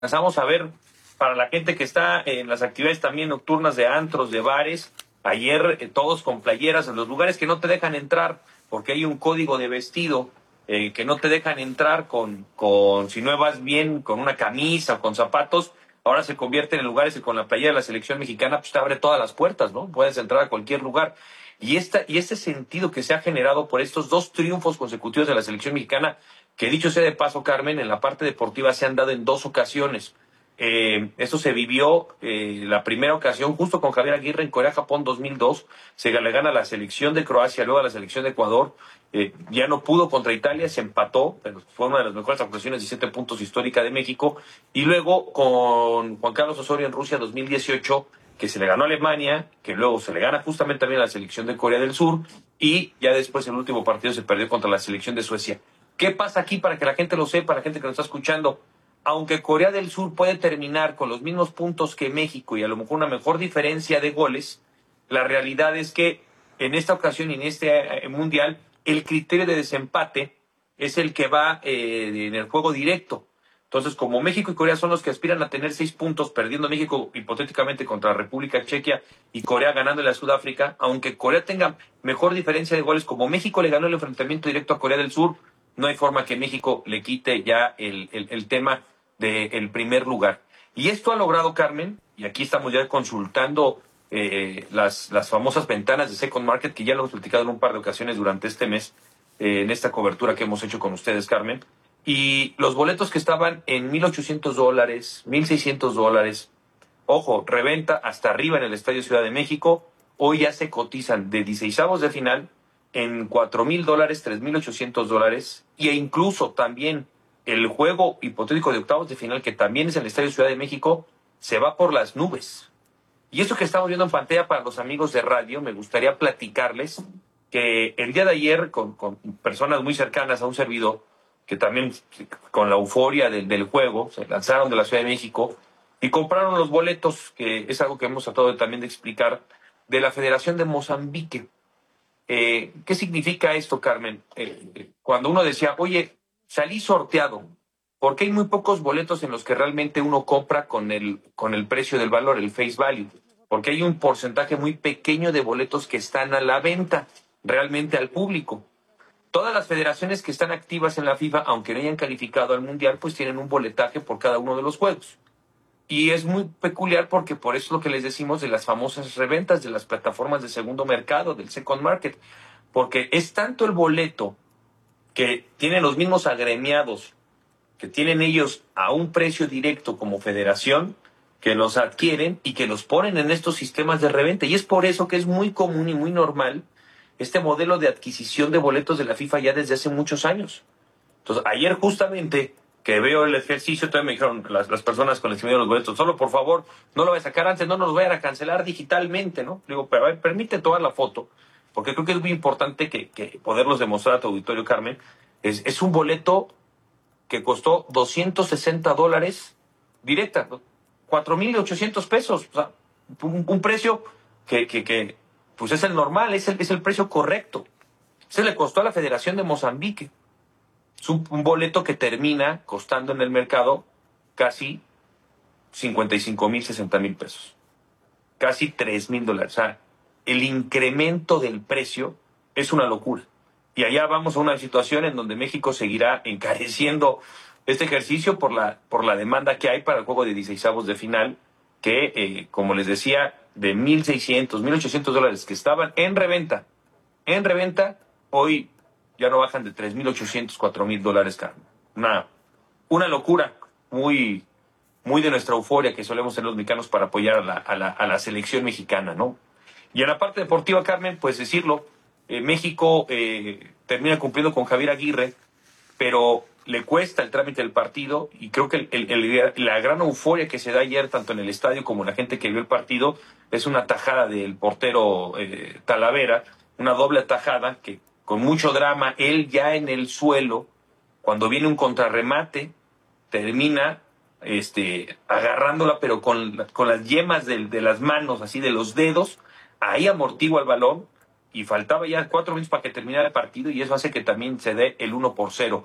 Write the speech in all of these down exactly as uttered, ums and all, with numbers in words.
alcanzamos a ver para la gente que está en las actividades también nocturnas de antros, de bares, ayer eh, todos con playeras en los lugares que no te dejan entrar porque hay un código de vestido eh, que no te dejan entrar con, con, si no vas bien con una camisa o con zapatos, ahora se convierte en lugares que con la playera de la selección mexicana pues te abre todas las puertas, ¿no? Puedes entrar a cualquier lugar. Y, esta, y este sentido que se ha generado por estos dos triunfos consecutivos de la selección mexicana, que dicho sea de paso, Carmen, en la parte deportiva se han dado en dos ocasiones. Eh, eso se vivió eh, la primera ocasión justo con Javier Aguirre en Corea-Japón dos mil dos. Se le gana a la selección de Croacia, luego a la selección de Ecuador. Eh, ya no pudo contra Italia, se empató, pero fue una de las mejores actuaciones, diecisiete puntos histórica de México. Y luego con Juan Carlos Osorio en Rusia dos mil dieciocho, que se le ganó a Alemania, que luego se le gana justamente también a la selección de Corea del Sur, y ya después el último partido se perdió contra la selección de Suecia. ¿Qué pasa aquí para que la gente lo sepa, la gente que nos está escuchando? Aunque Corea del Sur puede terminar con los mismos puntos que México y a lo mejor una mejor diferencia de goles, la realidad es que en esta ocasión y en este mundial el criterio de desempate es el que va eh, en el juego directo. Entonces, como México y Corea son los que aspiran a tener seis puntos, perdiendo México hipotéticamente contra República Chequia y Corea ganándole a Sudáfrica, aunque Corea tenga mejor diferencia de goles, como México le ganó el enfrentamiento directo a Corea del Sur, no hay forma que México le quite ya el, el, el tema del primer lugar. Y esto ha logrado, Carmen, y aquí estamos ya consultando eh, las, las famosas ventanas de Second Market, que ya lo hemos platicado en un par de ocasiones durante este mes, eh, en esta cobertura que hemos hecho con ustedes, Carmen. Y los boletos que estaban en mil ochocientos dólares, mil seiscientos dólares, ojo, reventa hasta arriba en el Estadio Ciudad de México, hoy ya se cotizan de dieciseisavos de final en cuatro mil dólares, tres mil ochocientos dólares, e incluso también el juego hipotético de octavos de final, que también es en el Estadio Ciudad de México, se va por las nubes. Y eso que estamos viendo en pantalla para los amigos de radio, me gustaría platicarles que el día de ayer, con, con personas muy cercanas a un servidor, que también con la euforia del, del juego, se lanzaron de la Ciudad de México y compraron los boletos, que es algo que hemos tratado de, también de explicar, de la Federación de Mozambique. Eh, ¿Qué significa esto, Carmen? Eh, cuando uno decía, oye, salí sorteado, porque hay muy pocos boletos en los que realmente uno compra con el, con el precio del valor, el face value, porque hay un porcentaje muy pequeño de boletos que están a la venta realmente al público. Todas las federaciones que están activas en la FIFA, aunque no hayan calificado al Mundial, pues tienen un boletaje por cada uno de los juegos. Y es muy peculiar porque por eso es lo que les decimos de las famosas reventas de las plataformas de segundo mercado, del second market, porque es tanto el boleto que tienen los mismos agremiados, que tienen ellos a un precio directo como federación, que los adquieren y que los ponen en estos sistemas de reventa. Y es por eso que es muy común y muy normal este modelo de adquisición de boletos de la FIFA ya desde hace muchos años. Entonces, ayer justamente que veo el ejercicio, también me dijeron las, las personas con las que me dieron los boletos, solo por favor, no lo vayas a sacar antes, no nos vayan a cancelar digitalmente, ¿no? Digo, pero a ver, permite tomar la foto, porque creo que es muy importante que, que poderlos demostrar a tu auditorio, Carmen. Es, es un boleto que costó doscientos sesenta dólares directa, ¿no? cuatro mil ochocientos pesos, o sea, un, un precio que, que, que, pues es el normal, es el, es el precio correcto. Se le costó a la Federación de Mozambique. Es un, un boleto que termina costando en el mercado casi cincuenta y cinco mil, sesenta mil pesos. Casi tres mil dólares. O sea, el incremento del precio es una locura. Y allá vamos a una situación en donde México seguirá encareciendo este ejercicio por la, por la demanda que hay para el juego de dieciseisavos de final, que, eh, como les decía, de mil seiscientos, mil ochocientos dólares que estaban en reventa, en reventa, hoy ya no bajan de tres mil ochocientos, cuatro mil dólares, Carmen. Una, una locura muy, muy de nuestra euforia que solemos tener los mexicanos para apoyar a la, a la, a la selección mexicana, ¿no? Y en la parte deportiva, Carmen, pues decirlo, eh, México eh, termina cumpliendo con Javier Aguirre, pero le cuesta el trámite del partido y creo que el, el, el, la gran euforia que se da ayer, tanto en el estadio como en la gente que vio el partido, es una tajada del portero eh, Talavera, una doble tajada que con mucho drama, él ya en el suelo, cuando viene un contrarremate, termina este, agarrándola, pero con, con las yemas de, de las manos, así de los dedos, ahí amortigua el balón, y faltaba ya cuatro minutos para que terminara el partido, y eso hace que también se dé el uno por cero.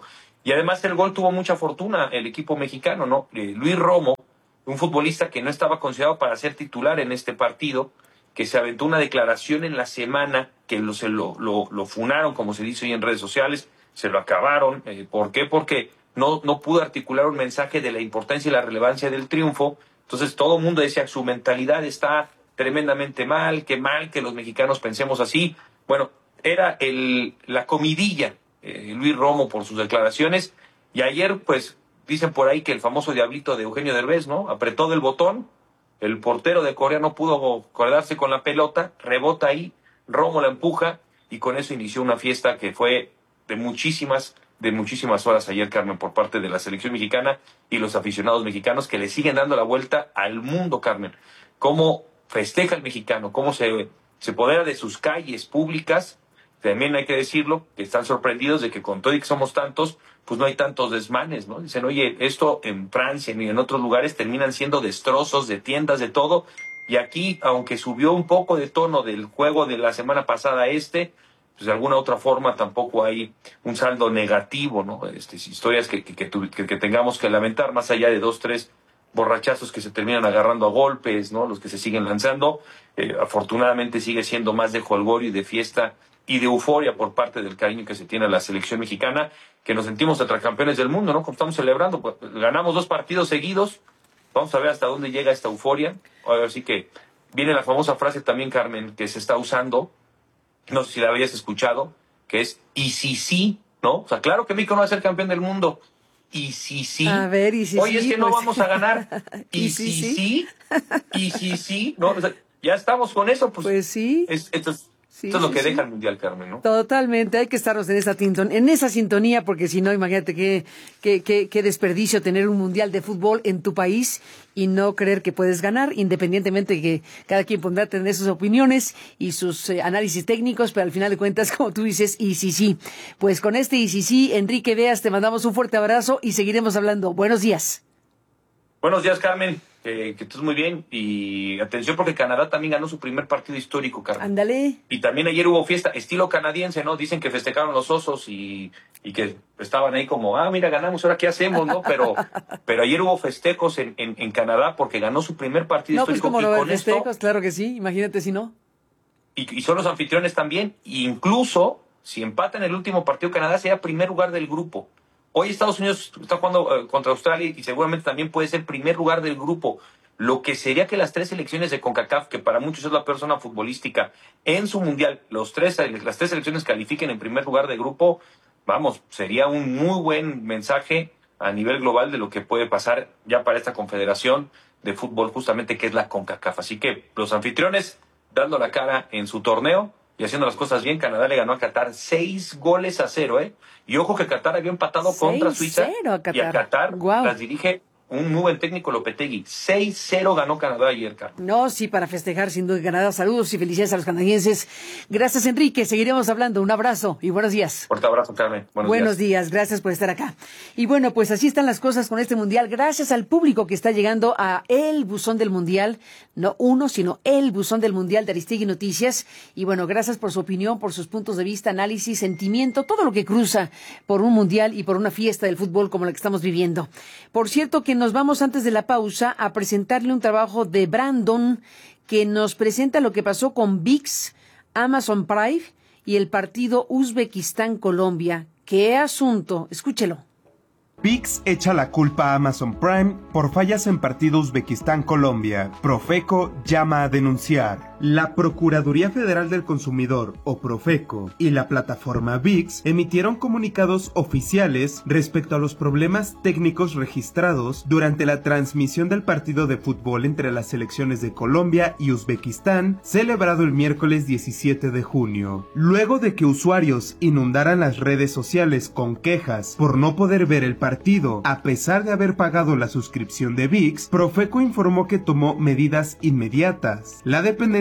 Y además el gol tuvo mucha fortuna el equipo mexicano, ¿no? Eh, Luis Romo, un futbolista que no estaba considerado para ser titular en este partido, que se aventó una declaración en la semana, que lo, se lo, lo, lo funaron, como se dice hoy en redes sociales, se lo acabaron. Eh, ¿Por qué? Porque no, no pudo articular un mensaje de la importancia y la relevancia del triunfo. Entonces todo el mundo decía, su mentalidad está tremendamente mal, qué mal que los mexicanos pensemos así. Bueno, era el, la comidilla, eh, Luis Romo, por sus declaraciones. Y ayer, pues, dicen por ahí que el famoso diablito de Eugenio Derbez, ¿no? Apretó del botón, el portero de Corea no pudo quedarse con la pelota, rebota ahí, Romo la empuja y con eso inició una fiesta que fue de muchísimas, de muchísimas horas ayer, Carmen, por parte de la selección mexicana y los aficionados mexicanos que le siguen dando la vuelta al mundo, Carmen. Cómo festeja el mexicano, cómo se, se apodera de sus calles públicas. También hay que decirlo, que están sorprendidos de que con todo y que somos tantos, pues no hay tantos desmanes, ¿no? Dicen, oye, esto en Francia ni en otros lugares terminan siendo destrozos de tiendas, de todo. Y aquí, aunque subió un poco de tono del juego de la semana pasada este, pues de alguna otra forma tampoco hay un saldo negativo, ¿no? Este, historias que, que, que, que tengamos que lamentar, más allá de dos, tres borrachazos que se terminan agarrando a golpes, ¿no? Los que se siguen lanzando. Eh, afortunadamente sigue siendo más de jolgorio y de fiesta y de euforia por parte del cariño que se tiene a la selección mexicana, que nos sentimos tetracampeones del mundo, ¿no? Como estamos celebrando, pues, ganamos dos partidos seguidos, vamos a ver hasta dónde llega esta euforia. Así que viene la famosa frase también, Carmen, que se está usando, no sé si la habías escuchado, que es, y si sí, ¿no? O sea, claro que México no va a ser campeón del mundo, y si sí, a ver, y si oye, sí, es que no pues... vamos a ganar, y, ¿Y si si sí, y si sí, ¿no? O sea, ya estamos con eso, pues, pues sí. Es, esto es, Sí, Esto es lo sí, que sí. deja el Mundial, Carmen, ¿no? Totalmente, hay que estarnos en esa, tinton, en esa sintonía, porque si no, imagínate qué, qué, qué, qué desperdicio tener un Mundial de fútbol en tu país y no creer que puedes ganar, independientemente de que cada quien podrá tener sus opiniones y sus eh, análisis técnicos, pero al final de cuentas, como tú dices, y sí, sí. Pues con este y sí, sí, Enrique Beas, te mandamos un fuerte abrazo y seguiremos hablando. Buenos días. Buenos días, Carmen. Eh, que estés muy bien. Y atención porque Canadá también ganó su primer partido histórico, Carmen. Ándale. Y también ayer hubo fiesta, estilo canadiense, ¿no? Dicen que festejaron los osos y, y que estaban ahí como, ah, mira, ganamos, ¿ahora qué hacemos, no? Pero, pero ayer hubo festejos en, en, en Canadá porque ganó su primer partido No, pues histórico. como Y no, con festejos, esto, claro que sí, imagínate si no. y, y son los anfitriones también. E incluso, si empatan el último partido, Canadá sería primer lugar del grupo. Hoy Estados Unidos está jugando uh, contra Australia y seguramente también puede ser primer lugar del grupo. Lo que sería que las tres selecciones de CONCACAF, que para muchos es la persona futbolística, en su mundial, los tres, las tres selecciones califiquen en primer lugar de grupo, vamos, sería un muy buen mensaje a nivel global de lo que puede pasar ya para esta confederación de fútbol justamente que es la CONCACAF. Así que los anfitriones dando la cara en su torneo y haciendo las cosas bien. Canadá le ganó a Qatar seis goles a cero, ¿eh? Y ojo que Qatar había empatado contra Suiza a Qatar. y a Qatar Wow. las dirige un muy buen técnico, Lopetegui. seis cero ganó Canadá ayer, Carlos. No, sí, para festejar sin duda Canadá. Saludos y felicidades a los canadienses. Gracias, Enrique. Seguiremos hablando. Un abrazo y buenos días. Fuerte abrazo, Carmen. Buenos, buenos días. días. Gracias por estar acá. Y bueno, pues así están las cosas con este Mundial. Gracias al público que está llegando a el buzón del Mundial. No uno, sino el buzón del Mundial de Aristegui Noticias. Y bueno, gracias por su opinión, por sus puntos de vista, análisis, sentimiento, todo lo que cruza por un Mundial y por una fiesta del fútbol como la que estamos viviendo. Por cierto que nos vamos antes de la pausa a presentarle un trabajo de Brandon que nos presenta lo que pasó con V I X, Amazon Prime y el partido Uzbekistán-Colombia. ¿Qué asunto? Escúchelo. V I X echa la culpa a Amazon Prime por fallas en partido Uzbekistán-Colombia. Profeco llama a denunciar. La Procuraduría Federal del Consumidor, o Profeco, y la plataforma V I X emitieron comunicados oficiales respecto a los problemas técnicos registrados durante la transmisión del partido de fútbol entre las selecciones de Colombia y Uzbekistán, celebrado el miércoles diecisiete de junio. Luego de que usuarios inundaran las redes sociales con quejas por no poder ver el partido, a pesar de haber pagado la suscripción de V I X, Profeco informó que tomó medidas inmediatas. La dependencia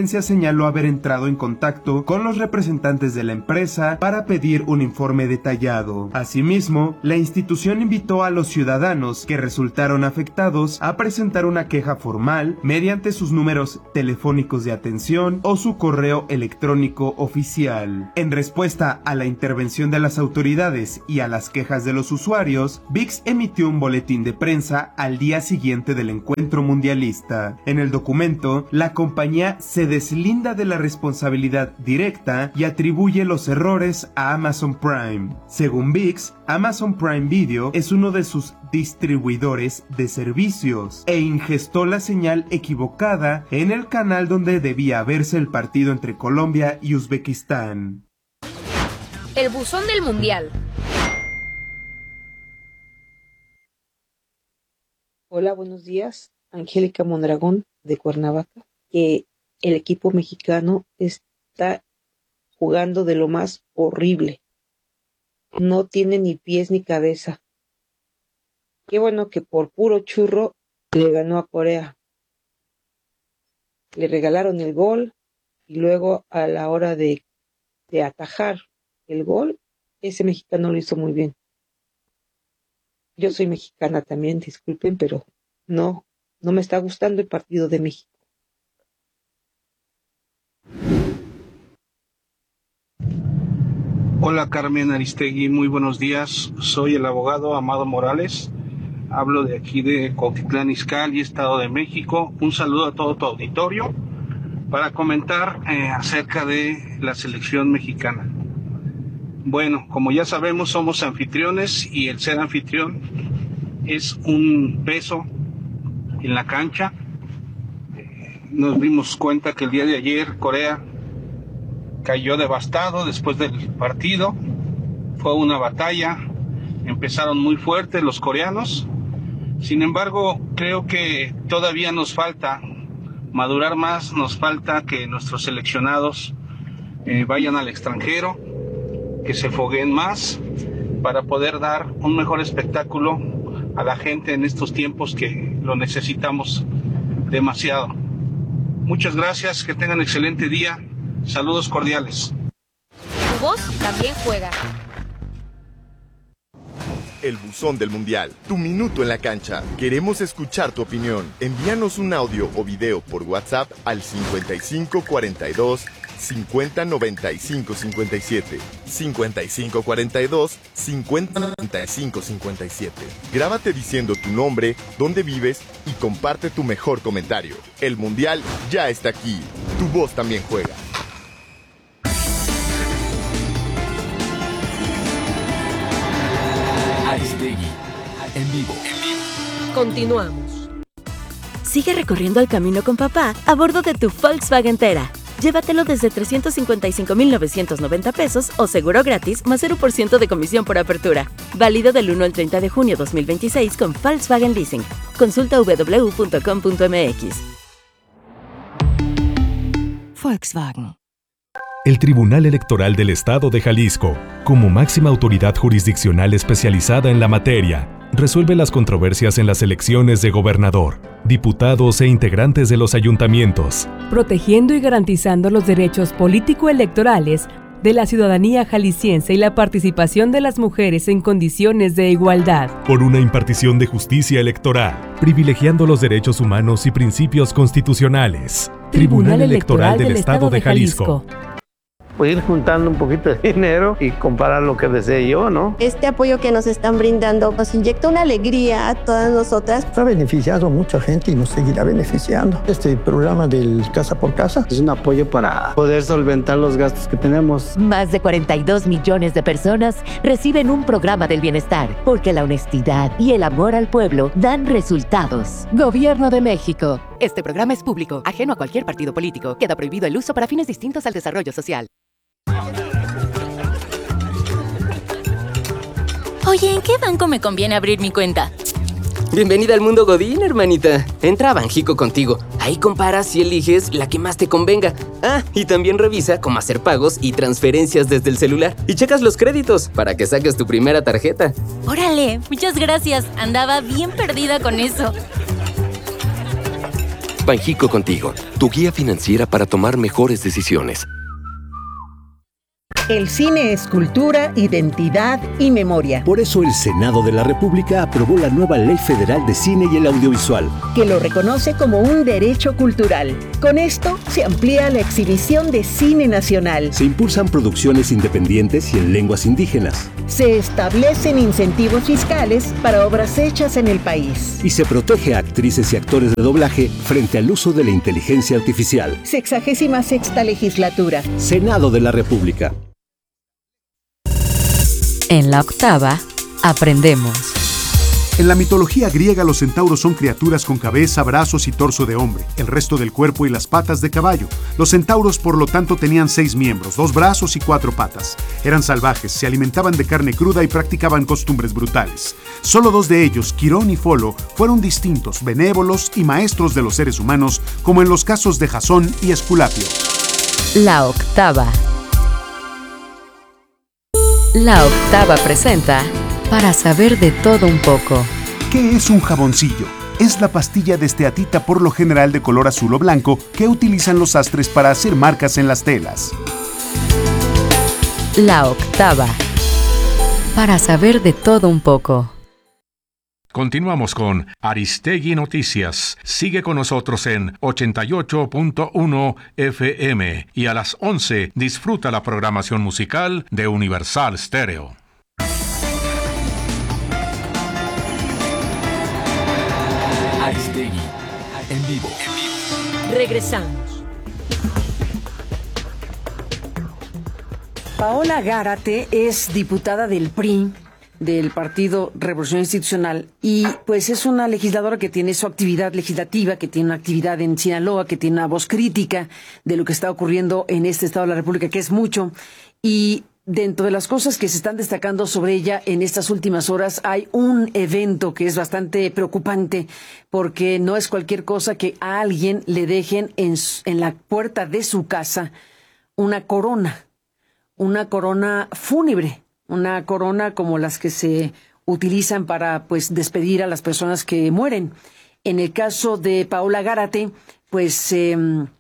agencia señaló haber entrado en contacto con los representantes de la empresa para pedir un informe detallado. Asimismo, la institución invitó a los ciudadanos que resultaron afectados a presentar una queja formal mediante sus números telefónicos de atención o su correo electrónico oficial. En respuesta a la intervención de las autoridades y a las quejas de los usuarios, V I X emitió un boletín de prensa al día siguiente del encuentro mundialista. En el documento, la compañía se deslinda de la responsabilidad directa y atribuye los errores a Amazon Prime. Según V I X, Amazon Prime Video es uno de sus distribuidores de servicios e ingestó la señal equivocada en el canal donde debía verse el partido entre Colombia y Uzbekistán. El buzón del mundial. Hola, buenos días. Angélica Mondragón de Cuernavaca. Que el equipo mexicano está jugando de lo más horrible. No tiene ni pies ni cabeza. Qué bueno que por puro churro le ganó a Corea. Le regalaron el gol y luego a la hora de, de atajar el gol, ese mexicano lo hizo muy bien. Yo soy mexicana también, disculpen, pero no, no me está gustando el partido de México. Hola Carmen Aristegui, muy buenos días. Soy el abogado Amado Morales. Hablo de aquí de Cuautitlán Izcalli, Estado de México. Un saludo a todo tu auditorio para comentar eh, acerca de la selección mexicana. Bueno, como ya sabemos, somos anfitriones y el ser anfitrión es un peso en la cancha. Nos dimos cuenta que el día de ayer Corea cayó devastado después del partido. Fue una batalla, empezaron muy fuertes los coreanos. Sin embargo, creo que todavía nos falta madurar más, nos falta que nuestros seleccionados eh, vayan al extranjero, que se fogueen más para poder dar un mejor espectáculo a la gente en estos tiempos que lo necesitamos demasiado. Muchas gracias, que tengan excelente día. Saludos cordiales. Tu voz también juega. El buzón del mundial, tu minuto en la cancha. Queremos escuchar tu opinión. Envíanos un audio o video por WhatsApp al cincuenta y cinco cuarenta y dos cincuenta noventa y cinco cincuenta y siete. cincuenta y cinco cuarenta y dos cincuenta noventa y cinco cincuenta y siete. Grábate diciendo tu nombre, dónde vives y comparte tu mejor comentario. El mundial ya está aquí. Tu voz también juega. Aristegui, en vivo. Continuamos. Sigue recorriendo el camino con papá a bordo de tu Volkswagen Tera. Llévatelo desde trescientos cincuenta y cinco mil novecientos noventa pesos o seguro gratis más cero por ciento de comisión por apertura. Válido del uno al treinta de junio dos mil veintiséis con Volkswagen Leasing. Consulta doble u doble u doble u punto com punto m x. Volkswagen. El Tribunal Electoral del Estado de Jalisco, como máxima autoridad jurisdiccional especializada en la materia, resuelve las controversias en las elecciones de gobernador, diputados e integrantes de los ayuntamientos, protegiendo y garantizando los derechos político-electorales de la ciudadanía jalisciense y la participación de las mujeres en condiciones de igualdad. Por una impartición de justicia electoral, privilegiando los derechos humanos y principios constitucionales. Tribunal, Tribunal Electoral, Electoral del, del Estado de Jalisco. Jalisco. Pues ir juntando un poquito de dinero y comparar lo que desee yo, ¿no? Este apoyo que nos están brindando nos inyecta una alegría a todas nosotras. Ha beneficiado a mucha gente y nos seguirá beneficiando. Este programa del Casa por Casa es un apoyo para poder solventar los gastos que tenemos. Más de cuarenta y dos millones de personas reciben un programa del bienestar, porque la honestidad y el amor al pueblo dan resultados. Gobierno de México. Este programa es público, ajeno a cualquier partido político. Queda prohibido el uso para fines distintos al desarrollo social. Oye, ¿en qué banco me conviene abrir mi cuenta? Bienvenida al mundo Godín, hermanita. Entra a Banjico contigo. Ahí comparas y eliges la que más te convenga. Ah, y también revisa cómo hacer pagos y transferencias desde el celular. Y checas los créditos para que saques tu primera tarjeta. Órale, muchas gracias. Andaba bien perdida con eso. Banjico Contigo, tu guía financiera para tomar mejores decisiones. El cine es cultura, identidad y memoria. Por eso el Senado de la República aprobó la nueva Ley Federal de Cine y el Audiovisual, que lo reconoce como un derecho cultural. Con esto se amplía la exhibición de cine nacional. Se impulsan producciones independientes y en lenguas indígenas. Se establecen incentivos fiscales para obras hechas en el país. Y se protege a actrices y actores de doblaje frente al uso de la inteligencia artificial. Sexagésima sexta legislatura. Senado de la República. En la octava, aprendemos. En la mitología griega, los centauros son criaturas con cabeza, brazos y torso de hombre, el resto del cuerpo y las patas de caballo. Los centauros, por lo tanto, tenían seis miembros, dos brazos y cuatro patas. Eran salvajes, se alimentaban de carne cruda y practicaban costumbres brutales. Solo dos de ellos, Quirón y Folo, fueron distintos, benévolos y maestros de los seres humanos, como en los casos de Jasón y Esculapio. La octava. La octava presenta Para saber de todo un poco. ¿Qué es un jaboncillo? Es la pastilla de esteatita, por lo general de color azul o blanco, que utilizan los sastres para hacer marcas en las telas. La octava. Para saber de todo un poco. Continuamos con Aristegui Noticias. Sigue con nosotros en ochenta y ocho punto uno F M y a las once disfruta la programación musical de Universal Stereo. Aristegui, en vivo. Regresamos. Paola Gárate es diputada del P R I, del Partido Revolución Institucional, y pues es una legisladora que tiene su actividad legislativa, que tiene una actividad en Sinaloa, que tiene una voz crítica de lo que está ocurriendo en este estado de la República, que es mucho. Y dentro de las cosas que se están destacando sobre ella en estas últimas horas, hay un evento que es bastante preocupante, porque no es cualquier cosa que a alguien le dejen en, en la puerta de su casa una corona, una corona fúnebre. Una corona como las que se utilizan para, pues, despedir a las personas que mueren. En el caso de Paola Gárate, pues eh,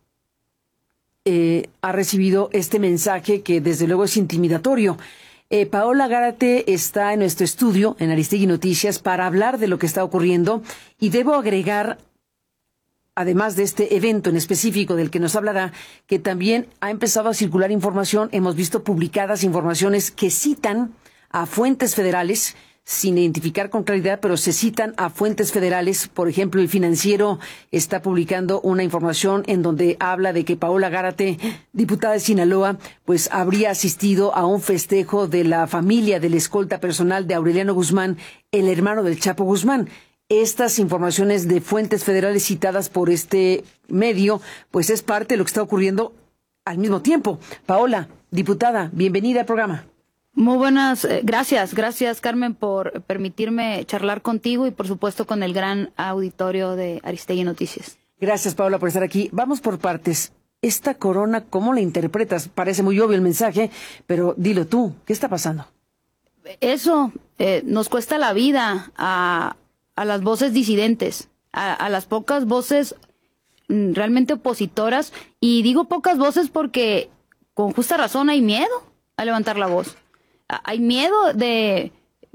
eh, ha recibido este mensaje que desde luego es intimidatorio. Eh, Paola Gárate está en nuestro estudio, en Aristegui Noticias, para hablar de lo que está ocurriendo, y debo agregar, además de este evento en específico del que nos hablará, que también ha empezado a circular información, hemos visto publicadas informaciones que citan a fuentes federales, sin identificar con claridad, pero se citan a fuentes federales. Por ejemplo, El Financiero está publicando una información en donde habla de que Paola Gárate, diputada de Sinaloa, pues habría asistido a un festejo de la familia del escolta personal de Aureliano Guzmán, el hermano del Chapo Guzmán. Estas informaciones de fuentes federales citadas por este medio, pues es parte de lo que está ocurriendo al mismo tiempo. Paola, diputada, bienvenida al programa. Muy buenas, eh, gracias, gracias Carmen por permitirme charlar contigo y por supuesto con el gran auditorio de Aristegui Noticias. Gracias, Paola, por estar aquí. Vamos por partes. Esta corona, ¿cómo la interpretas? Parece muy obvio el mensaje, pero dilo tú, ¿qué está pasando? Eso eh, nos cuesta la vida a... a las voces disidentes, a, a las pocas voces mm, realmente opositoras, y digo pocas voces porque con justa razón hay miedo a levantar la voz. A, hay miedo de,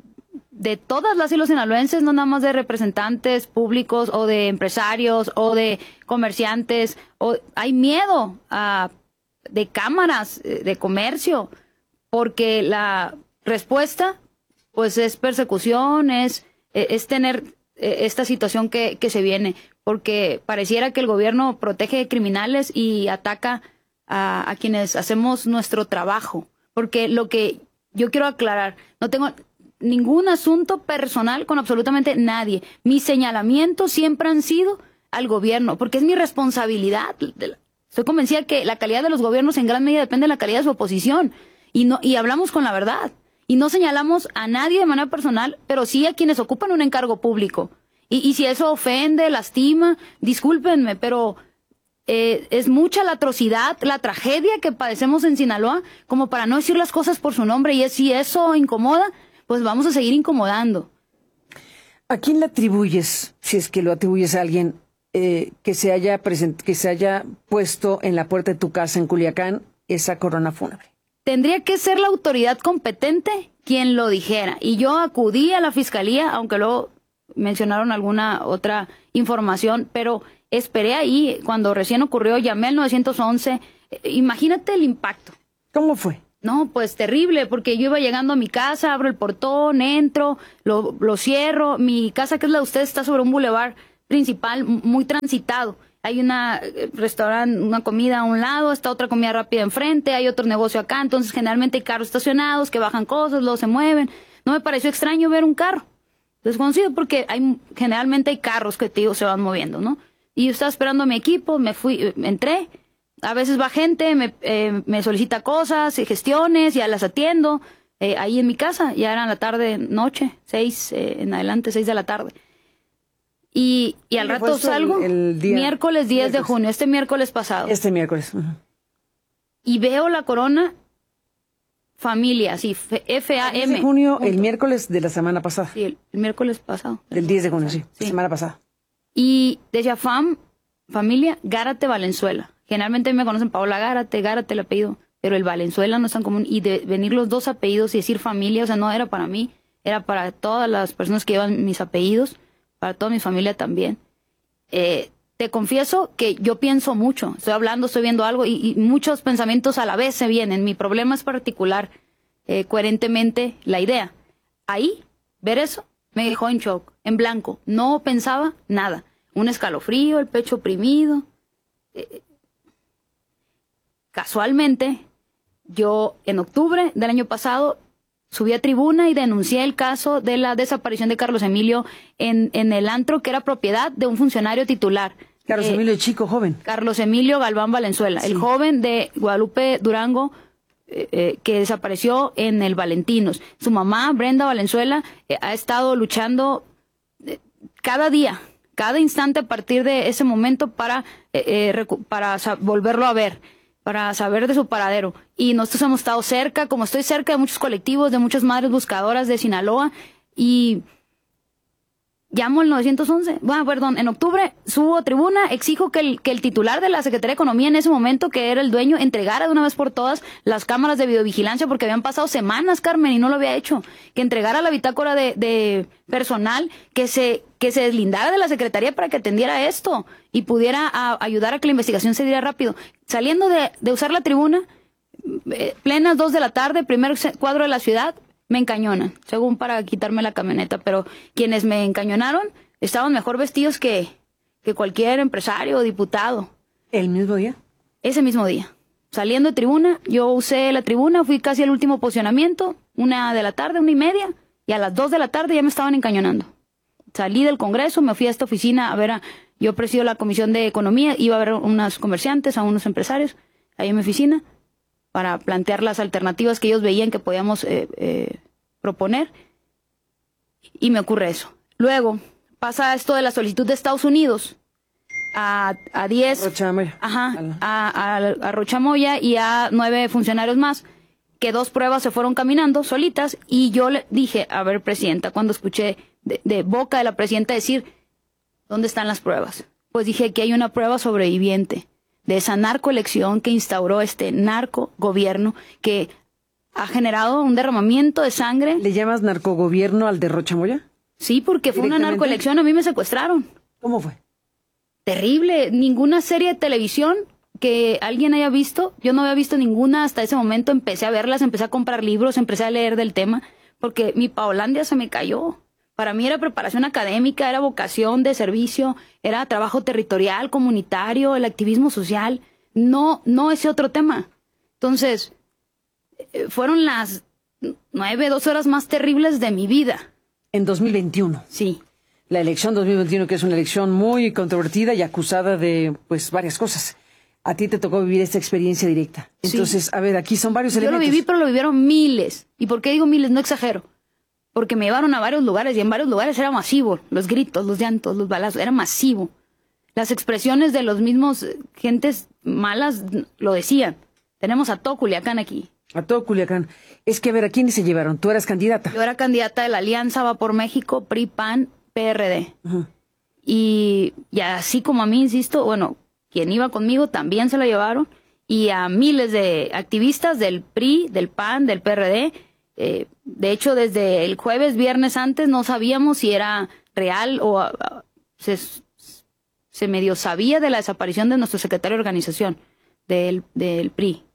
de todas las y los sinaloenses, no nada más de representantes públicos o de empresarios o de comerciantes, o, hay miedo a, de cámaras de comercio, porque la respuesta pues es persecución, es es tener esta situación que, que se viene, porque pareciera que el gobierno protege criminales y ataca a, a quienes hacemos nuestro trabajo. Porque lo que yo quiero aclarar, no tengo ningún asunto personal con absolutamente nadie. Mis señalamientos siempre han sido al gobierno, porque es mi responsabilidad. Estoy convencida que la calidad de los gobiernos en gran medida depende de la calidad de su oposición, y no y hablamos con la verdad. Y no señalamos a nadie de manera personal, pero sí a quienes ocupan un encargo público. Y, y si eso ofende, lastima, discúlpenme, pero eh, es mucha la atrocidad, la tragedia que padecemos en Sinaloa, como para no decir las cosas por su nombre. Y es, si eso incomoda, pues vamos a seguir incomodando. ¿A quién le atribuyes, si es que lo atribuyes a alguien, eh, que se haya present que se haya puesto en la puerta de tu casa en Culiacán esa corona fúnebre? Tendría que ser la autoridad competente quien lo dijera. Y yo acudí a la fiscalía, aunque luego mencionaron alguna otra información, pero esperé ahí. Cuando recién ocurrió, llamé al nueve once. Imagínate el impacto. ¿Cómo fue? No, pues terrible, porque yo iba llegando a mi casa, abro el portón, entro, lo, lo cierro. Mi casa, que es la de ustedes, está sobre un bulevar principal muy transitado. Hay una restaurante, una comida a un lado, está otra comida rápida enfrente, hay otro negocio acá, entonces generalmente hay carros estacionados que bajan cosas, luego se mueven. No me pareció extraño ver un carro desconocido, porque hay generalmente hay carros que, tío, se van moviendo, ¿no? Y yo estaba esperando a mi equipo, me fui, entré. A veces va gente, me, eh, me solicita cosas y gestiones, ya las atiendo eh, ahí en mi casa. Ya era la tarde, noche, seis eh, en adelante, seis de la tarde. Y, y al rato salgo, el, el día, miércoles diez miércoles. de junio, este miércoles pasado. Este miércoles. Uh-huh. Y veo la corona familia, sí, F A M. El diez de junio, punto. El miércoles de la semana pasada. Sí, el, el miércoles pasado. Del diez de junio, sí, sí. Semana pasada. Y de Jafam, familia Gárate Valenzuela. Generalmente me conocen Paola Gárate, Gárate el apellido, pero el Valenzuela no es tan común. Y de venir los dos apellidos y decir familia, o sea, no era para mí, era para todas las personas que llevan mis apellidos, para toda mi familia también. Eh, te confieso que yo pienso mucho, estoy hablando, estoy viendo algo y, y muchos pensamientos a la vez se vienen. Mi problema es particular, eh, coherentemente, la idea. Ahí, ver eso, me dejó en shock, en blanco. No pensaba nada. Un escalofrío, el pecho oprimido. Eh, casualmente, yo en octubre del año pasado subí a tribuna y denuncié el caso de la desaparición de Carlos Emilio en, en el antro que era propiedad de un funcionario titular. Carlos eh, Emilio Chico, joven. Carlos Emilio Galván Valenzuela, sí. El joven de Guadalupe Durango, eh, eh, que desapareció en el Valentinos. Su mamá, Brenda Valenzuela, eh, ha estado luchando eh, cada día, cada instante a partir de ese momento para, eh, eh, para volverlo a ver, para saber de su paradero. Y nosotros hemos estado cerca, como estoy cerca de muchos colectivos, de muchas madres buscadoras de Sinaloa, y llamo al nueve once. Bueno, perdón, en octubre subo a tribuna, exijo que el, que el titular de la Secretaría de Economía en ese momento, que era el dueño, entregara de una vez por todas las cámaras de videovigilancia, porque habían pasado semanas, Carmen, y no lo había hecho. Que entregara la bitácora de, de personal, que se, que se deslindara de la Secretaría para que atendiera esto y pudiera a, ayudar a que la investigación se diera rápido. Saliendo de, de usar la tribuna, eh, plenas dos de la tarde, primer cuadro de la ciudad, me encañonan, según para quitarme la camioneta, pero quienes me encañonaron estaban mejor vestidos que, que cualquier empresario o diputado. ¿El mismo día? Ese mismo día. Saliendo de tribuna, yo usé la tribuna, fui casi al último posicionamiento, una de la tarde, una y media, y a las dos de la tarde ya me estaban encañonando. Salí del Congreso, me fui a esta oficina a ver a... Yo presido la Comisión de Economía, iba a ver a unos comerciantes, a unos empresarios, ahí en mi oficina, para plantear las alternativas que ellos veían que podíamos eh, eh, proponer. Y me ocurre eso. Luego pasa esto de la solicitud de Estados Unidos a, a diez, Rochamoya. Ajá, a, a, a Rochamoya y a nueve funcionarios más, que dos pruebas se fueron caminando solitas, y yo le dije, a ver, presidenta, cuando escuché de, de boca de la presidenta decir, ¿dónde están las pruebas? Pues dije que hay una prueba sobreviviente de esa narcoelección que instauró este narcogobierno que ha generado un derramamiento de sangre. ¿Le llamas narcogobierno al de Rochamoya? Sí, porque fue una narcoelección, a mí me secuestraron. ¿Cómo fue? Terrible, ninguna serie de televisión que alguien haya visto, yo no había visto ninguna hasta ese momento, empecé a verlas, empecé a comprar libros, empecé a leer del tema, porque mi Paolandia se me cayó. Para mí era preparación académica, era vocación de servicio, era trabajo territorial, comunitario, el activismo social, no, no ese otro tema. Entonces, eh, fueron las nueve, dos horas más terribles de mi vida. En dos mil veintiuno. Sí. La elección dos mil veintiuno, que es una elección muy controvertida y acusada de, pues, varias cosas. A ti te tocó vivir esta experiencia directa. Entonces, sí. A ver, aquí son varios Yo elementos. Yo lo viví, pero lo vivieron miles. ¿Y por qué digo miles? No exagero. Porque me llevaron a varios lugares y en varios lugares era masivo. Los gritos, los llantos, los balazos, era masivo. Las expresiones de los mismos gentes malas lo decían. Tenemos a todo Culiacán aquí. A todo Culiacán. Es que, a ver, ¿a quién se llevaron? ¿Tú eras candidata? Yo era candidata de la Alianza Va por México, P R I, P A N, P R D. Uh-huh. Y, y así como a mí, insisto, bueno, quien iba conmigo también se lo llevaron, y a miles de activistas del P R I, del P A N, del P R D. Eh, de hecho, desde el jueves, viernes antes, no sabíamos si era real o uh, se, se medio sabía de la desaparición de nuestro secretario de organización del, del P R I.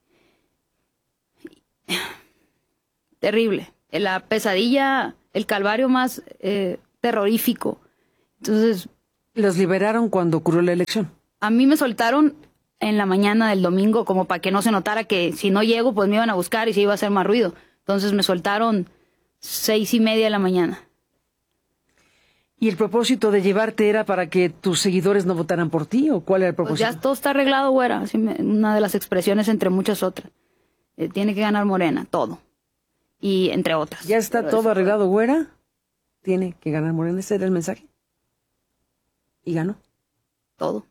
Terrible. La pesadilla, el calvario más eh, terrorífico. Entonces... ¿Los liberaron cuando ocurrió la elección? A mí me soltaron en la mañana del domingo, como para que no se notara que si no llego, pues me iban a buscar y se iba a hacer más ruido. Entonces me soltaron seis y media de la mañana. ¿Y el propósito de llevarte era para que tus seguidores no votaran por ti? ¿O cuál era el propósito? Pues ya todo está arreglado, güera. Así me, una de las expresiones entre muchas otras. Eh, tiene que ganar Morena, todo. Y entre otras. ¿Ya está todo arreglado, güera? Tiene que ganar Morena. ¿Ese era el mensaje? ¿Y ganó? Todo.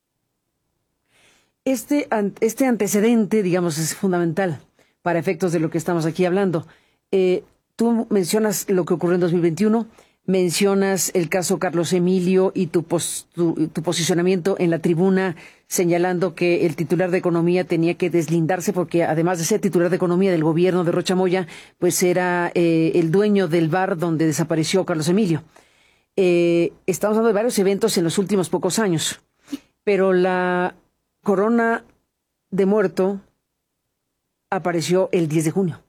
Este, este antecedente, digamos, es fundamental para efectos de lo que estamos aquí hablando. Eh, tú mencionas lo que ocurrió en dos mil veintiuno, mencionas el caso Carlos Emilio y tu, pos, tu, tu posicionamiento en la tribuna señalando que el titular de Economía tenía que deslindarse porque además de ser titular de Economía del gobierno de Rocha Moya, pues era eh, el dueño del bar donde desapareció Carlos Emilio. Eh, estamos hablando de varios eventos en los últimos pocos años, pero la corona de muerto apareció el diez de junio.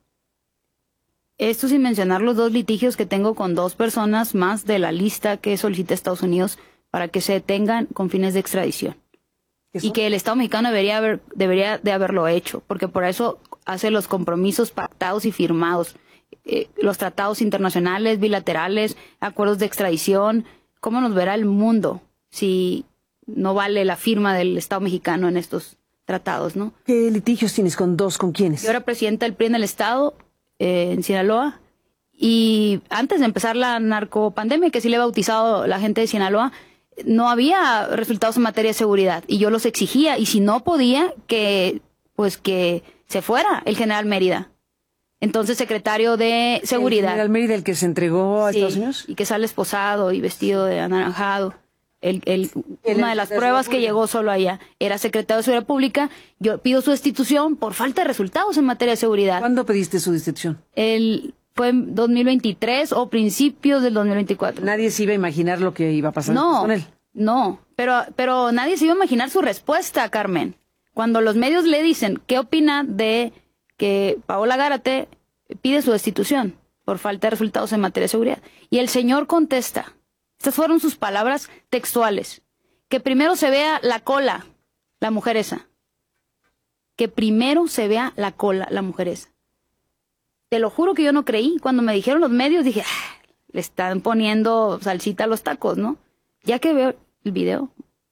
Esto sin mencionar los dos litigios que tengo con dos personas más de la lista que solicita Estados Unidos para que se detengan con fines de extradición. Y que el Estado mexicano debería haber, debería de haberlo hecho, porque por eso hace los compromisos pactados y firmados. Eh, los tratados internacionales, bilaterales, acuerdos de extradición. ¿Cómo nos verá el mundo si no vale la firma del Estado mexicano en estos tratados, no? ¿Qué litigios tienes con dos? ¿Con quiénes? Yo era presidenta del P R I en el Estado, eh, en Sinaloa, y antes de empezar la narcopandemia, que sí le he bautizado la gente de Sinaloa, no había resultados en materia de seguridad, y yo los exigía, y si no podía, que pues que se fuera el general Mérida. Entonces, secretario de Seguridad. ¿El general Mérida, el que se entregó a sí, Estados Unidos? Y que sale esposado y vestido de anaranjado. El, el, una de las pruebas que llegó solo allá era secretario de Seguridad Pública. Yo pido su destitución por falta de resultados en materia de seguridad. ¿Cuándo pediste su destitución? El, fue en dos mil veintitrés o principios del dos mil veinticuatro. Nadie se iba a imaginar lo que iba a pasar no, con él. No, pero, pero nadie se iba a imaginar su respuesta, Carmen. Cuando los medios le dicen qué opina de que Paola Gárate pide su destitución por falta de resultados en materia de seguridad. Y el señor contesta, estas fueron sus palabras textuales, que primero se vea la cola, la mujer esa. Que primero se vea la cola, la mujer esa. Te lo juro que yo no creí. Cuando me dijeron los medios, dije, ah, le están poniendo salsita a los tacos, ¿no? Ya que veo el video,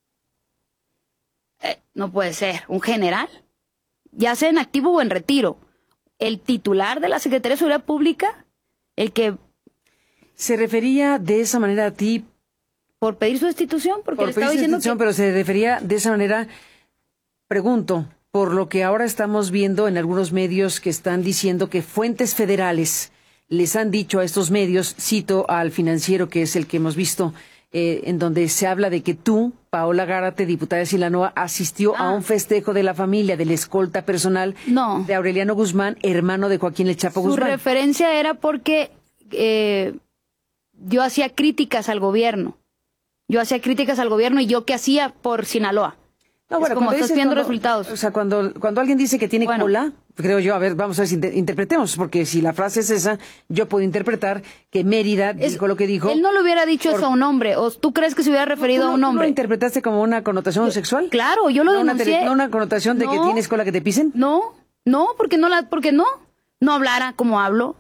eh, no puede ser, un general, ya sea en activo o en retiro, el titular de la Secretaría de Seguridad Pública, el que... ¿Se refería de esa manera a ti? Por pedir su destitución, porque por le estaba diciendo que... pero se refería de esa manera, pregunto, por lo que ahora estamos viendo en algunos medios que están diciendo que fuentes federales les han dicho a estos medios, cito al Financiero, que es el que hemos visto, eh, en donde se habla de que tú, Paola Gárate, diputada de Sinaloa, asistió ah. a un festejo de la familia del escolta personal no. de Aureliano Guzmán, hermano de Joaquín El Chapo Su Guzmán. Su referencia era porque eh, yo hacía críticas al gobierno. Yo hacía críticas al gobierno y yo qué hacía por Sinaloa. No, bueno, es como estás viendo cuando, resultados. O sea, cuando, cuando alguien dice que tiene bueno, cola, creo yo, a ver, vamos a ver si inter interpretemos, porque si la frase es esa, yo puedo interpretar que Mérida es, dijo lo que dijo. Él no le hubiera dicho por, eso a un hombre, o tú crees que se hubiera referido no, a un hombre. ¿Tú lo interpretaste como una connotación yo, sexual? Claro, yo lo ¿No denuncié. Una, ¿No una connotación de no, que tienes cola que te pisen? No, no, porque no, la, porque no, no hablara como hablo.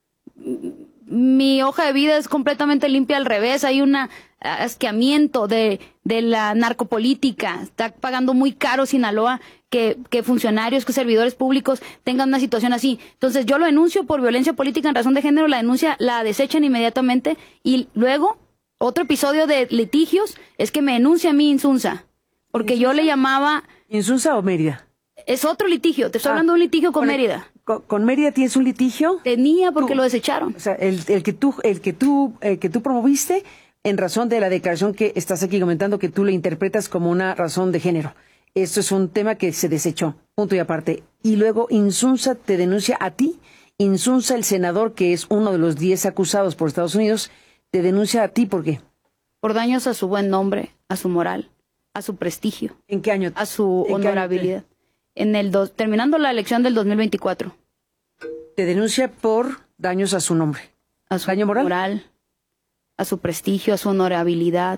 Mi hoja de vida es completamente limpia al revés, hay un asqueamiento de, de la narcopolítica, está pagando muy caro Sinaloa que, que funcionarios, que servidores públicos tengan una situación así. Entonces yo lo denuncio por violencia política en razón de género, la denuncia la desechan inmediatamente y luego otro episodio de litigios es que me denuncia a mí Insunza, porque ¿Insunza? Yo le llamaba... ¿Insunza o Mérida? Es otro litigio, te estoy ah, hablando de un litigio con, con Mérida. Con, ¿Con Mérida tienes un litigio? Tenía porque tú, lo desecharon. O sea, el, el que tú, el que tú, el que tú promoviste en razón de la declaración que estás aquí comentando que tú le interpretas como una razón de género. Esto es un tema que se desechó, punto y aparte. Y luego Insunza te denuncia a ti. Insunza, el senador, que es uno de los diez acusados por Estados Unidos, te denuncia a ti, ¿por qué? Por daños a su buen nombre, a su moral, a su prestigio. ¿En qué año? A su honorabilidad. En el dos, terminando la elección del dos mil veinticuatro. Te denuncia por daños a su nombre. A su daño moral. moral, a su prestigio, a su honorabilidad.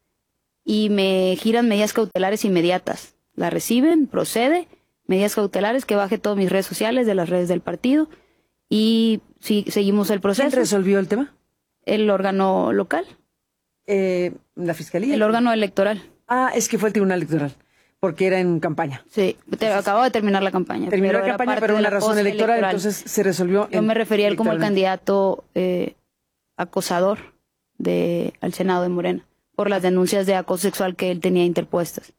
Y me giran medidas cautelares inmediatas. La reciben, procede, medidas cautelares, que baje todas mis redes sociales, de las redes del partido, y sí, seguimos el proceso. ¿Quién resolvió el tema? El órgano local. Eh, ¿La fiscalía? El órgano electoral. Ah, es que fue el tribunal electoral, porque era en campaña. Sí, te, acabo de terminar la campaña. Terminó la campaña, pero una razón electoral, electoral, entonces se resolvió. Yo me refería a él como el candidato eh, acosador de, al Senado de Morena, por las denuncias de acoso sexual que él tenía interpuestas.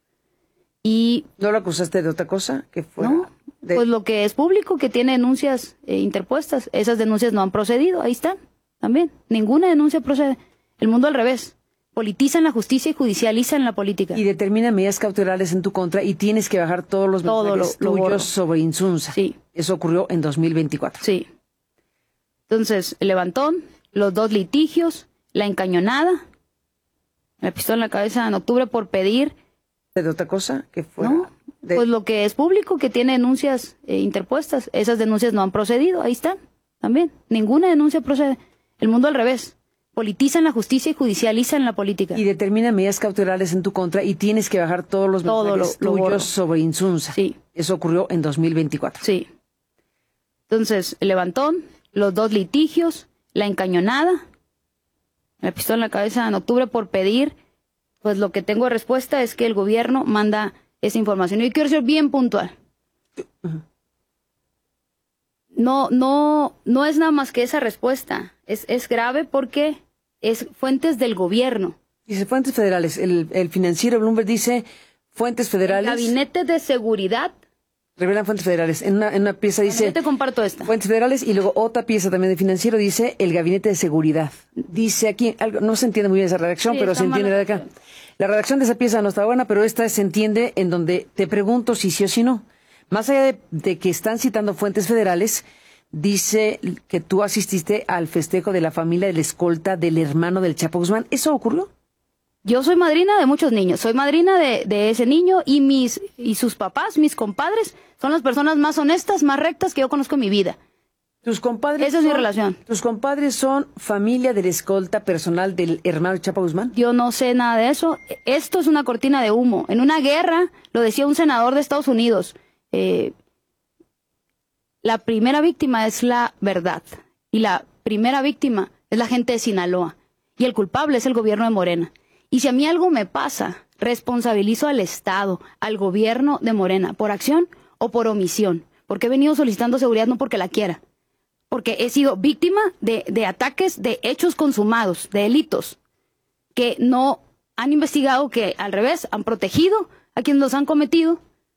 Y ¿no lo acusaste de otra cosa? Que fuera no, de... pues lo que es público, que tiene denuncias eh, interpuestas. Esas denuncias no han procedido, ahí están, también. Ninguna denuncia procede. El mundo al revés. Politizan la justicia y judicializan la política. Y determinan medidas cautelares en tu contra y tienes que bajar todos los Todo mensajes lo, lo tuyos borro. sobre Insunza. Sí. Eso ocurrió en dos mil veinticuatro. Sí. Entonces, el levantón, los dos litigios, la encañonada, la pistola en la cabeza en octubre por pedir... ¿De otra cosa? Que fuera no, de... pues lo que es público, que tiene denuncias eh, interpuestas. Esas denuncias no han procedido, ahí están, también. Ninguna denuncia procede. El mundo al revés. Politizan la justicia y judicializan la política. Y determinan medidas cautelares en tu contra y tienes que bajar todos los Todo mensajes lo, lo tuyos borro. sobre Insunza. Sí. Eso ocurrió en dos mil veinticuatro. Sí. Entonces, el levantón, los dos litigios, la encañonada, la pistola en la cabeza en octubre por pedir, pues lo que tengo de respuesta es que el gobierno manda esa información. Y quiero ser bien puntual. No, no, no es nada más que esa respuesta. Es, es grave porque es fuentes del gobierno. Dice fuentes federales. El, el financiero Bloomberg dice fuentes federales. El Gabinete de Seguridad. Revelan fuentes federales. En una, en una pieza dice... Yo te comparto esta. Fuentes federales y luego otra pieza también de financiero dice el Gabinete de Seguridad. Dice aquí, algo, no se entiende muy bien esa redacción, Sí, pero está se entiende mal. de acá. La redacción de esa pieza no está buena, pero esta se entiende en donde te pregunto si sí o si no. Más allá de, de que están citando fuentes federales, dice que tú asististe al festejo de la familia del escolta del hermano del Chapo Guzmán. ¿Eso ocurrió? Yo soy madrina de muchos niños, soy madrina de, de ese niño y mis y sus papás, mis compadres, son las personas más honestas, más rectas que yo conozco en mi vida. Tus compadres Esa es son, mi relación. ¿Tus compadres son familia del escolta personal del hermano del Chapo Guzmán? Yo no sé nada de eso. Esto es una cortina de humo. En una guerra, lo decía un senador de Estados Unidos, eh, la primera víctima es la verdad y la primera víctima es la gente de Sinaloa y el culpable es el gobierno de Morena. Y si a mí algo me pasa, responsabilizo al Estado, al gobierno de Morena, por acción o por omisión, porque he venido solicitando seguridad no porque la quiera, porque he sido víctima de, de ataques, de hechos consumados, de delitos, que no han investigado, que al revés, han protegido a quienes los han cometido,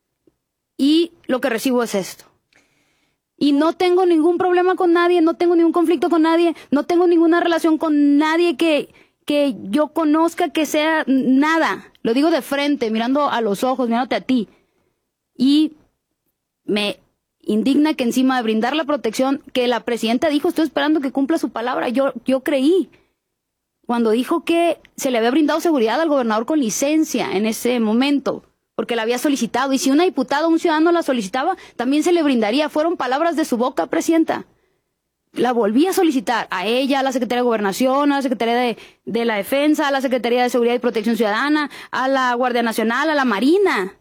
y lo que recibo es esto. Y no tengo ningún problema con nadie, no tengo ningún conflicto con nadie, no tengo ninguna relación con nadie que... que yo conozca, que sea nada. Lo digo de frente, mirando a los ojos, mirándote a ti. Y me indigna que encima de brindar la protección que la presidenta dijo, estoy esperando que cumpla su palabra, yo, yo creí. Cuando dijo que se le había brindado seguridad al gobernador con licencia en ese momento, porque la había solicitado. Y si una diputada o un ciudadano la solicitaba, también se le brindaría. Fueron palabras de su boca, presidenta. La volví a solicitar a ella, a la Secretaría de Gobernación, a la Secretaría de, de la Defensa, a la Secretaría de Seguridad y Protección Ciudadana, a la Guardia Nacional, a la Marina.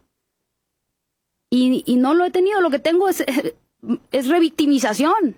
Y, y no lo he tenido, lo que tengo es, es revictimización.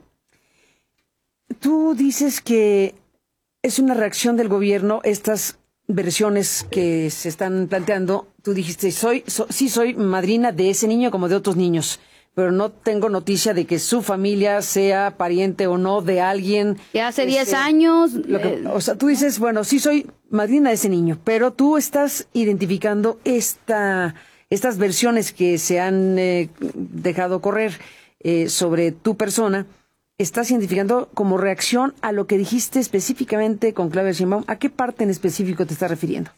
Tú dices que es una reacción del gobierno estas versiones que se están planteando. Tú dijiste, soy, so, sí soy madrina de ese niño como de otros niños, pero no tengo noticia de que su familia sea pariente o no de alguien. Que hace diez años... Lo que, o sea, tú dices, bueno, sí soy madrina de ese niño, pero tú estás identificando esta, estas versiones que se han eh, dejado correr eh, sobre tu persona estás identificando como reacción a lo que dijiste específicamente con Claudia Sheinbaum. ¿A qué parte en específico te estás refiriendo?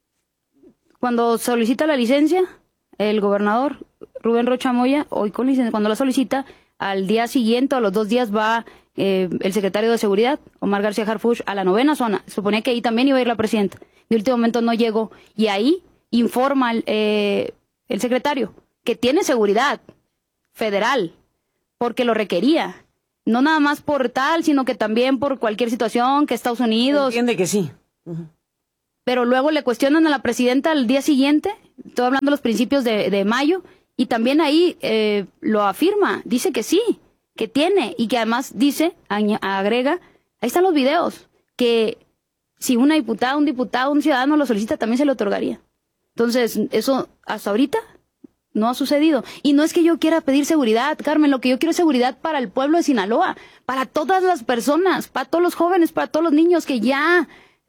Cuando solicita la licencia, el gobernador Rubén Rocha Moya, hoy con licencia, cuando la solicita, al día siguiente o a los dos días va eh, el secretario de Seguridad, Omar García Harfuch, a la novena zona. Se suponía que ahí también iba a ir la presidenta. De último momento no llegó. Y ahí informa el, eh, el secretario que tiene seguridad federal, porque lo requería. No nada más por tal, sino que también por cualquier situación que Estados Unidos... Entiende que sí. Uh-huh. Pero luego le cuestionan a la presidenta al día siguiente, estoy hablando de los principios de, de mayo, y también ahí eh, lo afirma, dice que sí, que tiene, y que además dice, agrega, ahí están los videos, que si una diputada, un diputado, un ciudadano lo solicita, también se le otorgaría. Entonces, eso hasta ahorita no ha sucedido. Y no es que yo quiera pedir seguridad, Carmen, lo que yo quiero es seguridad para el pueblo de Sinaloa, para todas las personas, para todos los jóvenes, para todos los niños, que ya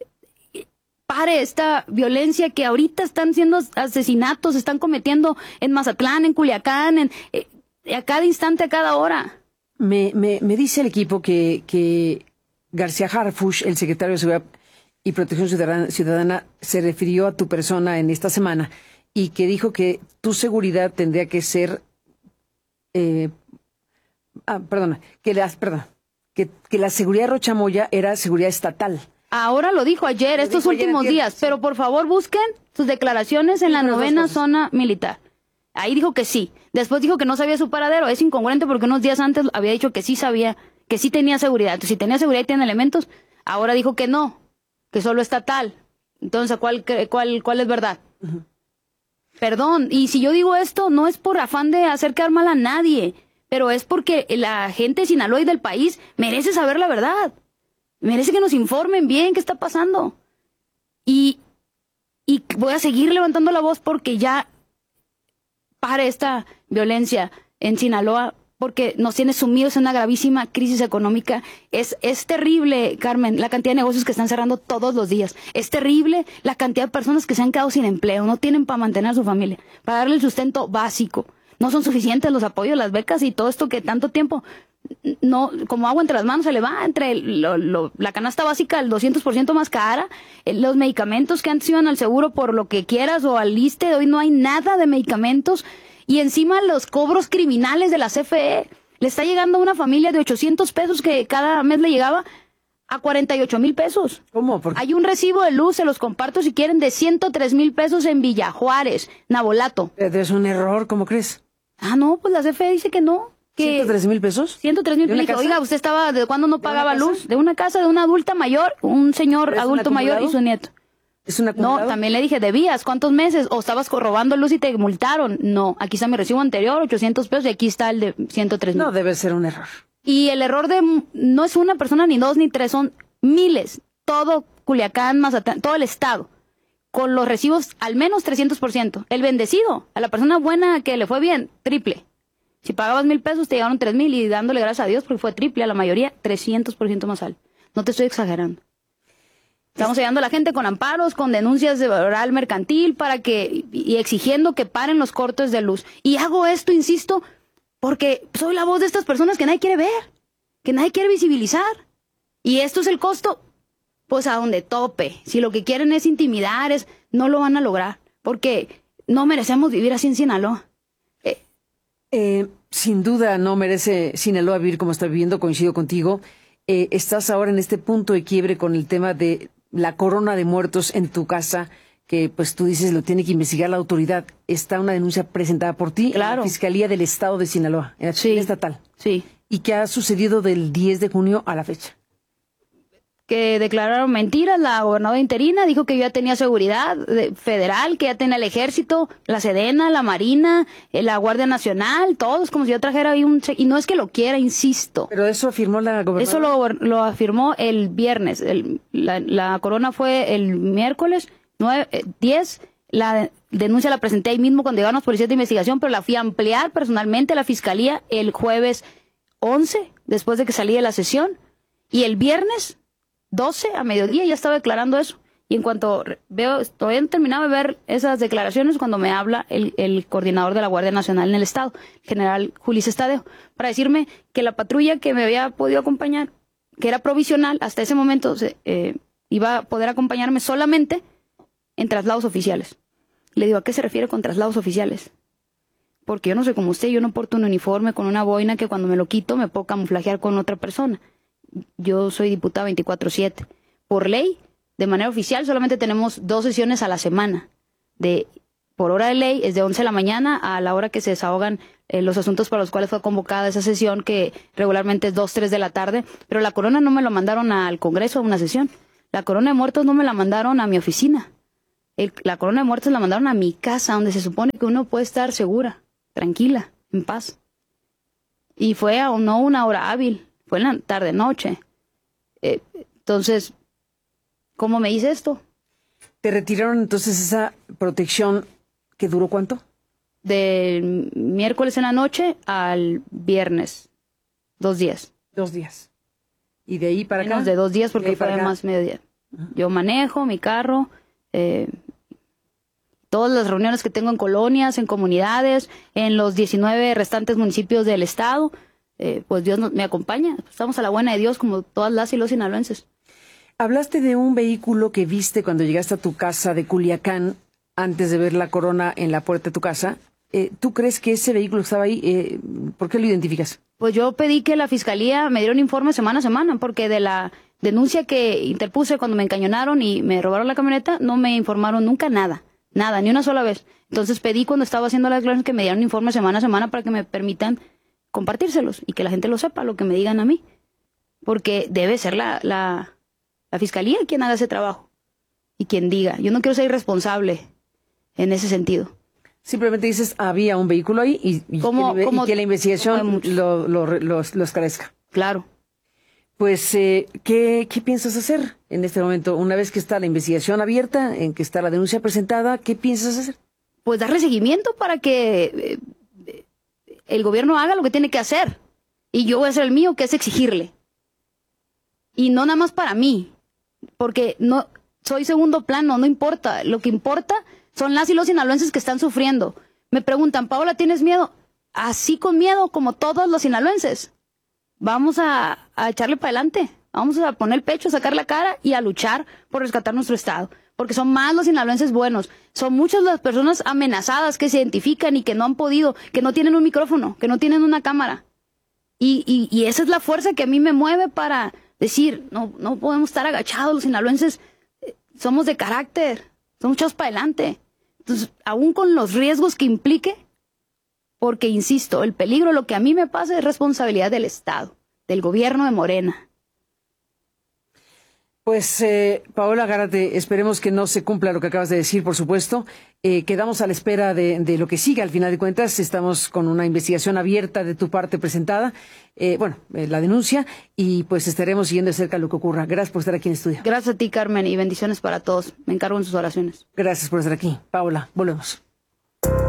pare esta violencia que ahorita están siendo asesinatos, están cometiendo en Mazatlán, en Culiacán, en, eh, a cada instante, a cada hora. Me, me, me dice el equipo que, que García Harfuch, el secretario de Seguridad y Protección Ciudadana, Ciudadana, se refirió a tu persona en esta semana y que dijo que tu seguridad tendría que ser, eh, ah, perdona, que la, perdón, que, que la seguridad de Rocha Moya era seguridad estatal. Ahora lo dijo ayer, lo estos dijo últimos ayer, días, sí. Pero por favor busquen sus declaraciones en sí, la novena zona militar. Ahí dijo que sí. Después dijo que no sabía su paradero. Es incongruente porque unos días antes había dicho que sí sabía, que sí tenía seguridad. Entonces, si tenía seguridad y tiene elementos, ahora dijo que no, que solo estatal. Entonces, ¿cuál, cuál, cuál es verdad? Uh-huh. Perdón, y si yo digo esto, no es por afán de hacer quedar mal a nadie, pero es porque la gente de Sinaloa y del país merece saber la verdad. Merece que nos informen bien qué está pasando. Y, y voy a seguir levantando la voz porque ya pare esta violencia en Sinaloa, porque nos tiene sumidos en una gravísima crisis económica. Es, es terrible, Carmen, la cantidad de negocios que están cerrando todos los días. Es terrible la cantidad de personas que se han quedado sin empleo, no tienen para mantener a su familia, para darle el sustento básico. No son suficientes los apoyos, las becas y todo esto que tanto tiempo... no, como agua entre las manos se le va, entre lo, lo, la canasta básica el doscientos por ciento más cara, los medicamentos que antes iban al seguro por lo que quieras o al ISSSTE, hoy no hay nada de medicamentos, y encima los cobros criminales de la C F E, le está llegando a una familia de ochocientos pesos que cada mes le llegaba a cuarenta y ocho mil pesos. ¿Cómo? ¿Por qué? Hay un recibo de luz, se los comparto si quieren, de ciento tres mil pesos en Villa Juárez, Nabolato. Es un error, ¿cómo crees? Ah, no, pues la C F E dice que no. ¿ciento tres mil pesos? ciento tres mil pesos. Oiga, ¿usted estaba de cuándo no pagaba luz? De una casa de una adulta mayor, un señor adulto mayor y su nieto. ¿Es una acumulado? No, también le dije, ¿debías? ¿Cuántos meses? ¿O estabas robando luz y te multaron? No, aquí está mi recibo anterior, ochocientos pesos, y aquí está el de ciento tres mil. No, debe ser un error. Y el error de, no es una persona, ni dos, ni tres, son miles. Todo Culiacán, Mazatlán, todo el estado. Con los recibos al menos trescientos por ciento. El bendecido, a la persona buena que le fue bien, triple. Si pagabas mil pesos, te llegaron tres mil y dándole gracias a Dios porque fue triple, a la mayoría trescientos por ciento más alto. No te estoy exagerando. Estamos ayudando a la gente con amparos, con denuncias de oral mercantil para que, y exigiendo que paren los cortes de luz. Y hago esto, insisto, porque soy la voz de estas personas que nadie quiere ver, que nadie quiere visibilizar. Y esto es el costo, pues a donde tope. Si lo que quieren es intimidar, es, no lo van a lograr, porque no merecemos vivir así en Sinaloa. Eh, sin duda no merece Sinaloa vivir como está viviendo, coincido contigo. Eh, estás ahora en este punto de quiebre con el tema de la corona de muertos en tu casa, que pues tú dices lo tiene que investigar la autoridad. Está una denuncia presentada por ti claro. en la Fiscalía del Estado de Sinaloa, en la sí. estatal. Sí. ¿Y qué ha sucedido del diez de junio a la fecha? Que declararon mentiras, la gobernadora interina dijo que yo ya tenía seguridad federal, que ya tenía el ejército, la Sedena, la Marina, la Guardia Nacional, todos, como si yo trajera ahí un... Y no es que lo quiera, insisto. Pero eso afirmó la gobernadora. Eso lo, lo afirmó el viernes, el, la, la corona fue el miércoles nueve, diez, la denuncia la presenté ahí mismo cuando llegaron los policías de investigación, pero la fui a ampliar personalmente a la fiscalía el jueves once, después de que salí de la sesión, y el viernes doce a mediodía ya estaba declarando eso. Y en cuanto veo, todavía no he terminado de ver esas declaraciones cuando me habla el, el coordinador de la Guardia Nacional en el Estado, el general Ulises Tadeo, para decirme que la patrulla que me había podido acompañar, que era provisional, hasta ese momento se, eh, iba a poder acompañarme solamente en traslados oficiales. Le digo, ¿a qué se refiere con traslados oficiales? Porque yo no soy como usted, yo no porto un uniforme con una boina que cuando me lo quito me puedo camuflajear con otra persona. Yo soy diputada veinticuatro siete. Por ley, de manera oficial, solamente tenemos dos sesiones a la semana. De, por hora de ley, es de once de la mañana a la hora que se desahogan eh, los asuntos para los cuales fue convocada esa sesión, que regularmente es dos, tres de la tarde. Pero la corona no me lo mandaron al Congreso a una sesión. La corona de muertos no me la mandaron a mi oficina. El, la corona de muertos la mandaron a mi casa, donde se supone que uno puede estar segura, tranquila, en paz. Y fue a no una hora hábil, fue en la tarde-noche. Eh, entonces... ¿Cómo me hice esto? ¿Te retiraron entonces esa protección que duró cuánto? Del miércoles en la noche al viernes. Dos días. Dos días. ¿Y de ahí para acá? Menos de dos días porque fue más mediodía. Uh-huh. Yo manejo mi carro, eh, todas las reuniones que tengo en colonias, en comunidades, en los diecinueve restantes municipios del estado, eh, pues Dios nos, me acompaña. Estamos a la buena de Dios como todas las y los sinaloenses. Hablaste de un vehículo que viste cuando llegaste a tu casa de Culiacán antes de ver la corona en la puerta de tu casa. Eh, ¿Tú crees que ese vehículo estaba ahí? Eh, ¿Por qué lo identificas? Pues yo pedí que la fiscalía me diera un informe semana a semana, porque de la denuncia que interpuse cuando me encañonaron y me robaron la camioneta, no me informaron nunca nada, nada, ni una sola vez. Entonces pedí cuando estaba haciendo las declaraciones que me dieran un informe semana a semana para que me permitan compartírselos y que la gente lo sepa, lo que me digan a mí. Porque debe ser la... la La fiscalía quien haga ese trabajo y quien diga. Yo no quiero ser irresponsable en ese sentido. Simplemente dices, había un vehículo ahí y, y, ¿Cómo, que, cómo, y que la investigación lo, lo, lo, lo esclarezca. Claro. Pues, eh, ¿qué, ¿qué piensas hacer en este momento? Una vez que está la investigación abierta, en que está la denuncia presentada, ¿qué piensas hacer? Pues darle seguimiento para que eh, el gobierno haga lo que tiene que hacer. Y yo voy a hacer el mío, que es exigirle. Y no nada más para mí. Porque no soy segundo plano, no importa. Lo que importa son las y los sinaloenses que están sufriendo. Me preguntan, Paola, ¿tienes miedo? Así con miedo como todos los sinaloenses. Vamos a, a echarle para adelante. Vamos a poner el pecho, a sacar la cara y a luchar por rescatar nuestro estado. Porque son más los sinaloenses buenos. Son muchas las personas amenazadas que se identifican y que no han podido, que no tienen un micrófono, que no tienen una cámara. Y, y, y esa es la fuerza que a mí me mueve para... decir, no, no podemos estar agachados, los sinaloenses eh, somos de carácter, somos echados para adelante. Entonces, aún con los riesgos que implique, porque insisto, el peligro, lo que a mí me pasa es responsabilidad del Estado, del gobierno de Morena. Pues, eh, Paola Gárate, esperemos que no se cumpla lo que acabas de decir, por supuesto. Eh, quedamos a la espera de, de lo que siga. Al final de cuentas, estamos con una investigación abierta de tu parte presentada, eh, bueno, eh, la denuncia, y pues estaremos siguiendo de cerca lo que ocurra. Gracias por estar aquí en estudio. Gracias a ti, Carmen, y bendiciones para todos. Me encargo en sus oraciones. Gracias por estar aquí. Paola, volvemos.